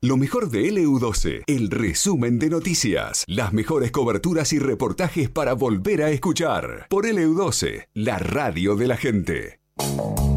Lo mejor de LU12, el resumen de noticias, las mejores coberturas y reportajes para volver a escuchar. Por LU12, la radio de la gente.